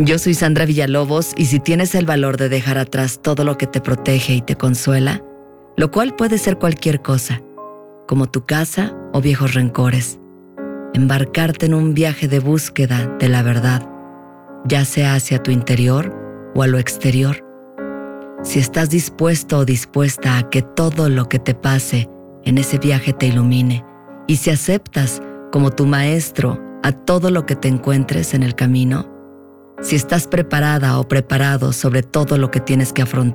Yo soy Sandra Villalobos y si tienes el valor de dejar atrás todo lo que te protege y te consuela, lo cual puede ser cualquier cosa, como tu casa o viejos rencores, embarcarte en un viaje de búsqueda de la verdad, ya sea hacia tu interior o a lo exterior. Si estás dispuesto o dispuesta a que todo lo que te pase en ese viaje te ilumine y si aceptas como tu maestro a todo lo que te encuentres en el camino, si estás preparada o preparado sobre todo lo que tienes que afrontar,